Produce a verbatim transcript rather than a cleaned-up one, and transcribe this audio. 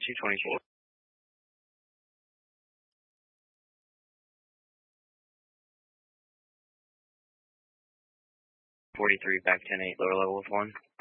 two twenty-four. forty-three, back ten eight, lower level with one.